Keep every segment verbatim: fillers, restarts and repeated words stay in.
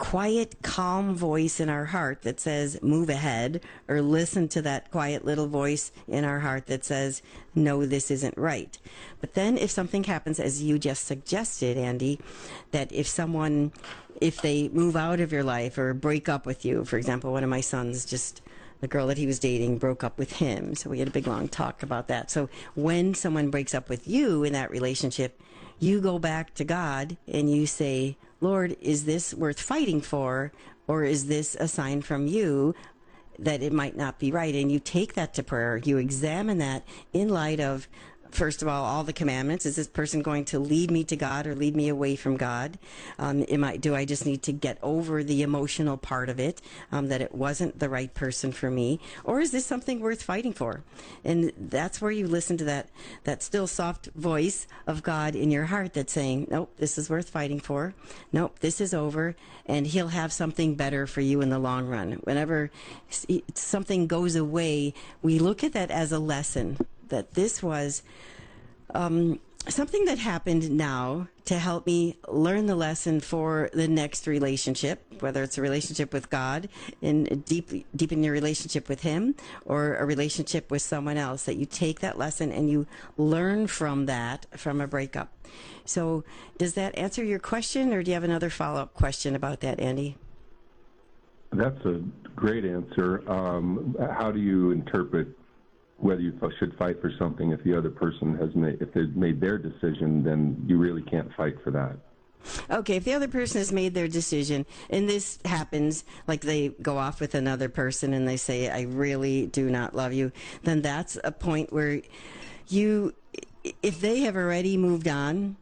quiet, calm voice in our heart that says, move ahead, or listen to that quiet little voice in our heart that says, no, this isn't right. But then if something happens, as you just suggested, Andy, that if someone, if they move out of your life or break up with you, for example, one of my sons just, the girl that he was dating broke up with him. So we had a big, long talk about that. So when someone breaks up with you in that relationship, you go back to God and you say, Lord, is this worth fighting for? Or is this a sign from you that it might not be right? And you take that to prayer. You examine that in light of, first of all, all the commandments. Is this person going to lead me to God or lead me away from God? Um, am I, do I just need to get over the emotional part of it, um, that it wasn't the right person for me? Or is this something worth fighting for? And that's where you listen to that, that still soft voice of God in your heart that's saying, nope, this is worth fighting for. Nope, this is over. And he'll have something better for you in the long run. Whenever something goes away, we look at that as a lesson, that this was um, something that happened now to help me learn the lesson for the next relationship, whether it's a relationship with God and deep, deepen your relationship with him, or a relationship with someone else, that you take that lesson and you learn from that, from a breakup. So does that answer your question, or do you have another follow-up question about that, Andy? That's a great answer. Um, how do you interpret whether you should fight for something if the other person has made, if they've made their decision, then you really can't fight for that? Okay, if the other person has made their decision, and this happens, like they go off with another person and they say, I really do not love you, then that's a point where you, if they have already moved on,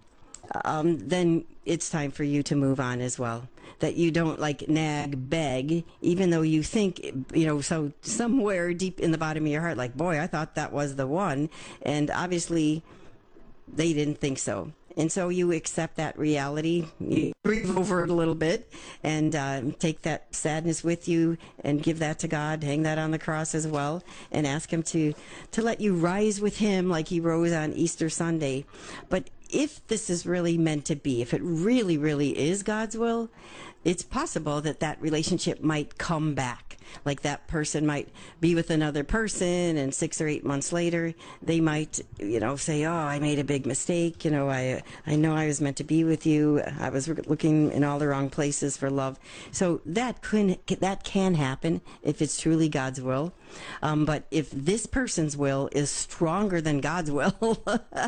um, then it's time for you to move on as well. That you don't like nag, beg, even though you think, you know, so somewhere deep in the bottom of your heart, like, boy, I thought that was the one. And obviously they didn't think so. And so you accept that reality, you breathe over it a little bit, and uh, take that sadness with you and give that to God, hang that on the cross as well, and ask him to, to let you rise with him like he rose on Easter Sunday. But if this is really meant to be, if it really, really is God's will, it's possible that that relationship might come back. Like that person might be with another person, and six or eight months later, they might, you know, say, oh, I made a big mistake. You know, I I know I was meant to be with you. I was looking in all the wrong places for love. So that can, that can happen if it's truly God's will. Um, but if this person's will is stronger than God's will,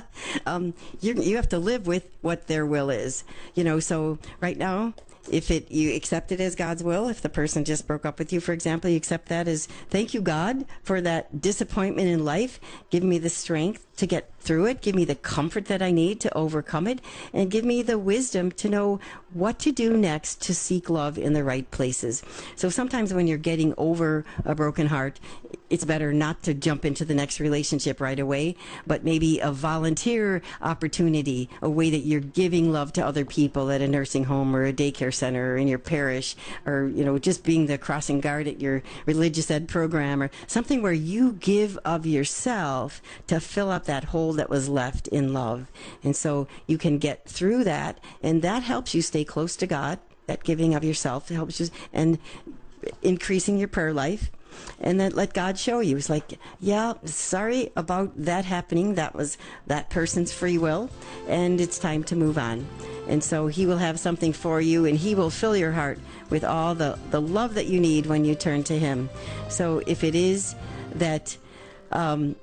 um, you you have to live with what their will is. You know, so right now, if it you accept it as God's will, if the person just broke up with you, for example, you accept that as, thank you, God, for that disappointment in life. Give me the strength to get through it. Give me the comfort that I need to overcome it. And give me the wisdom to know what to do next to seek love in the right places. So sometimes when you're getting over a broken heart, it's better not to jump into the next relationship right away, but maybe a volunteer opportunity, a way that you're giving love to other people at a nursing home or a daycare center or in your parish, or, you know, just being the crossing guard at your religious ed program, or something where you give of yourself to fill up that hole that was left in love. And so you can get through that, and that helps you stay close to God. That giving of yourself helps you, and increasing your prayer life. And then let God show you. It's like, yeah, sorry about that happening. That was that person's free will, and it's time to move on. And so he will have something for you, and he will fill your heart with all the, the love that you need when you turn to him. So if it is that, um,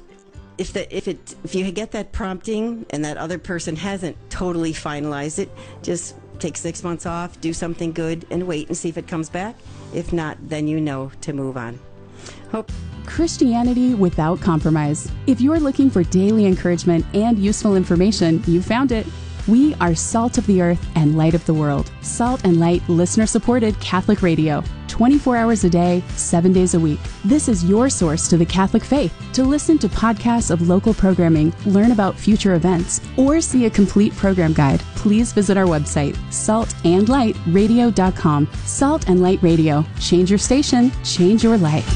if the if it if you get that prompting and that other person hasn't totally finalized it, just take six months off, do something good, and wait and see if it comes back. If not, then you know to move on. Hope. Christianity without compromise. If you're looking for daily encouragement and useful information, you found it. We are Salt of the Earth and Light of the World. Salt and Light listener-supported Catholic radio. twenty-four hours a day, seven days a week. This is your source to the Catholic faith. To listen to podcasts of local programming, learn about future events, or see a complete program guide, please visit our website, salt and light radio dot com. Salt and Light Radio. Change your station, change your life.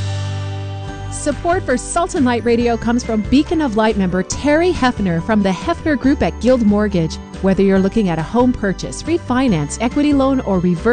Support for Salt and Light Radio comes from Beacon of Light member Terry Hefner from the Hefner Group at Guild Mortgage. Whether you're looking at a home purchase, refinance, equity loan, or reverse